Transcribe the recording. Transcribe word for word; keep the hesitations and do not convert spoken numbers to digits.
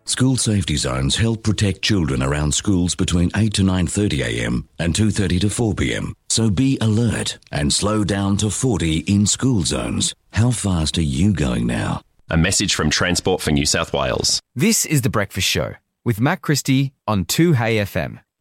School safety zones help protect children around schools between eight to nine thirty a m and two thirty to four p m. So be alert and slow down to forty in school zones. How fast are you going now? A message from Transport for New South Wales. This is The Breakfast Show with Matt Christie on two Hey F M.